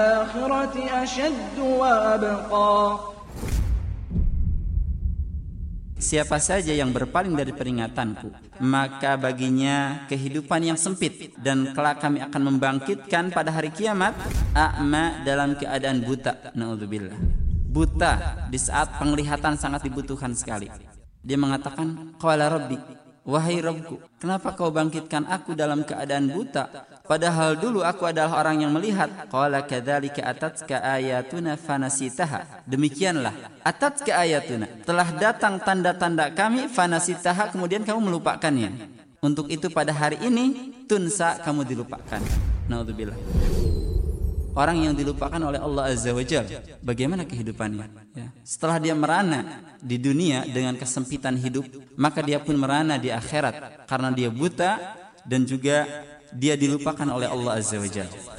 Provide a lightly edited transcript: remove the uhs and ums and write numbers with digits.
الآخرة أشد وأبقى. Siapa saja yang berpaling dari peringatanku, maka baginya kehidupan yang sempit, dan kelak kami akan membangkitkan pada hari kiamat a'ma dalam keadaan buta. Na'udzubillah. Buta di saat penglihatan sangat dibutuhkan sekali. Dia mengatakan, qala rabbi, wahai Rabbku, kenapa kau bangkitkan aku dalam keadaan buta, padahal dulu aku adalah orang yang melihat. Qala kadzalika atatka ayatuna fanasitaha. Demikianlah, atatka ayatuna, telah datang tanda-tanda kami, fanasitaha, kemudian kamu melupakannya. Untuk itu pada hari ini tunsa, kamu dilupakan. Naudzubillah. Orang yang dilupakan oleh Allah Azza wa Jalla, bagaimana kehidupannya? Ya. Setelah dia merana di dunia dengan kesempitan hidup, maka dia pun merana di akhirat karena dia buta dan juga dia dilupakan oleh Allah Azza wa Jalla.